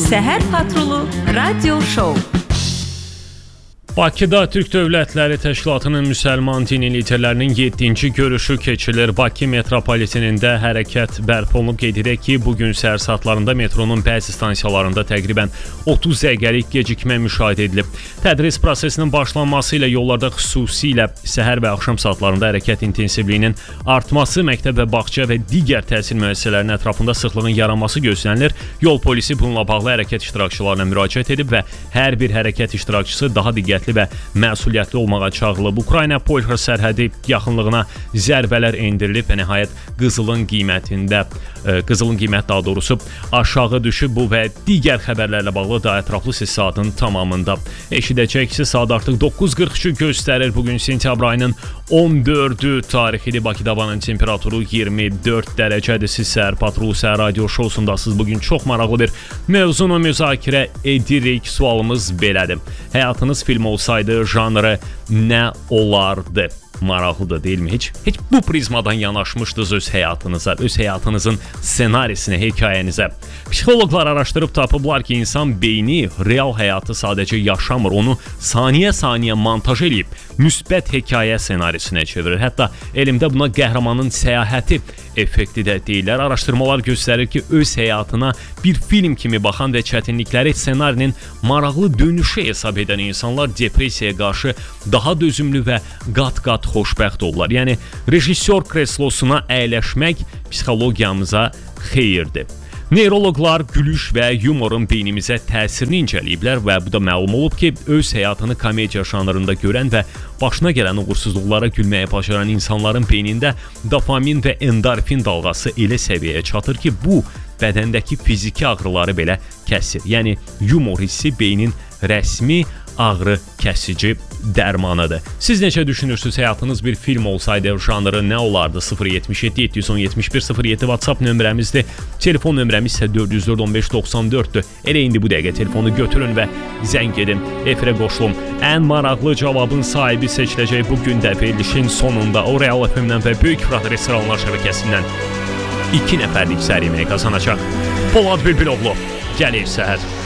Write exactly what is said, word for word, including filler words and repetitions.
Səhər Patrulu Radio Show. Bakıda Türk Dövlətləri Təşkilatının müsəlman dini liderlərinin yeddinci görüşü keçilir. Bakı metropolitenində hərəkət bərpa olunub. Qeyd edək ki, bugün səhər saatlarında metronun bəzi stansiyalarında təqribən otuz dəqiqəlik gecikmə müşahidə edilib. Tədris prosesinin başlanması ilə yollarda xüsusilə səhər və axşam saatlarında hərəkət intensivliyinin artması, məktəb və bağça və digər təhsil müəssisələrinin ətrafında sıxlığın yaranması gözlənilir. Yol polisi bununla bağlı hərəkət iştirakçılarına müraciət edib və hər bir hərəkət iştirakçısı daha diqqətli və məsuliyyətli olmağa çağırılıb. Ukrayna-Polşa sərhədi yaxınlığına zərbələr endirilib və nəhayət qızılın qiymətində, e, qızılın qiymət daha doğrusu aşağı düşüb. Bu və digər xəbərlərlə bağlı daha ətraflı siz saatın tamamında eşidəcəksiniz. Saat artıq doqquz qırx üçü göstərir. Bugün sentyabr ayının on dördü tarixidir. Bakıda havanın temperaturu iyirmi dörd dərəcədir. Siz Səhər Patrulu Səhər Radio Şousundasınız. Bugün çox maraqlı bir mövzunu müzakirə edirik. Sualımız belədir. Həyatınız film olsaydı janrı nə olardı? Maraqlıdır, deyilmi? Heç, heç bu prizmadan yanaşmışdınız öz həyatınıza, öz həyatınızın ssenarisinə, hekayənizə. Psixologlar araşdırıb tapıblar ki, insan beyni real həyatı sadəcə yaşamır, onu saniyə-saniyə montaj edib müsbət hekayə ssenarisinə çevirir. Hətta elmdə buna qəhrəmanın səyahəti effekti də deyirlər. Araşdırmalar göstərir ki, öz həyatına bir film kimi baxan və çətinlikləri ssenarinin maraqlı dönüşü hesab edən insanlar depressiyaya qarşı daha dözümlü və qat-qat xoşbəxt olurlar. Yəni, rejissor kreslosuna əyləşmək psixologiyamıza xeyirdir. Neyroloqlar gülüş və yumorun beynimizə təsirini incələyiblər və bu da məlum olub ki, öz həyatını komediya janrında görən və başına gələn uğursuzluqlara gülməyə başlayan insanların beynində dopamin və endorfin dalğası elə səviyyəyə çatır ki, bu bədəndəki fiziki ağrıları belə kəsir. Yəni, yumor hissi beynin rəsmi ağrı kəsici dərmanıdır. Siz necə düşünürsünüz, həyatınız bir film olsaydı janrı nə olardı? sıfır yetmiş yeddi yeddi yüz on yetmiş bir sıfır yeddi WhatsApp nömrəmizdir. Telefon nömrəmiz isə dörd yüz dörd on beş doxsan dörddür. Elə indi bu dəqiqə telefonu götürün və zəng edin. Efirə qoşulun. Ən maraqlı cavabın sahibi seçiləcək bu gün də verilişin sonunda o Real F M-dən və Böyük Fırat Restoranlar şəbəkəsindən iki nəfərlik səriyyə qazanacaq. Polad Bülbüloğlu gəlir səhər.